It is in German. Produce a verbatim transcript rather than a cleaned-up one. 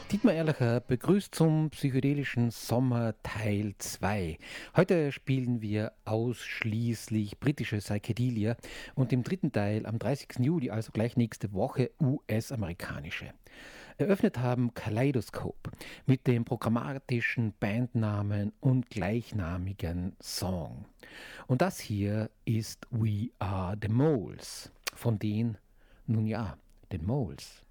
Dietmar Erlacher begrüßt zum psychedelischen Sommer Teil zwei. Heute spielen wir ausschließlich britische Psychedelia und im dritten Teil am dreißigsten Juli, also gleich nächste Woche, U S-amerikanische. Eröffnet haben Kaleidoscope mit dem programmatischen Bandnamen und gleichnamigen Song. Und das hier ist We Are the Moles von den, nun ja, den Moles.